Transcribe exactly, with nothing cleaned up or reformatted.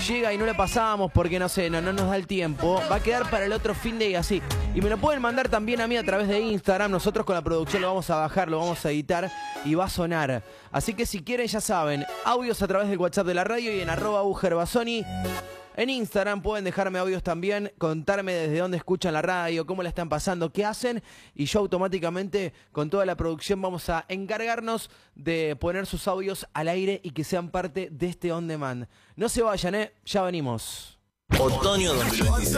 llega y no la pasamos porque no sé, no, no nos da el tiempo, va a quedar para el otro fin de y así. Y me lo pueden mandar también a mí a través de Instagram. Nosotros con la producción lo vamos a bajar, lo vamos a editar y va a sonar. Así que si quieren, ya saben, audios a través del WhatsApp de la radio y en arroba ugerbasoni. En Instagram pueden dejarme audios también, contarme desde dónde escuchan la radio, cómo la están pasando, qué hacen. Y yo automáticamente, con toda la producción, vamos a encargarnos de poner sus audios al aire y que sean parte de este On Demand. No se vayan, ¿eh? Ya venimos. Otoño dos mil veintiséis.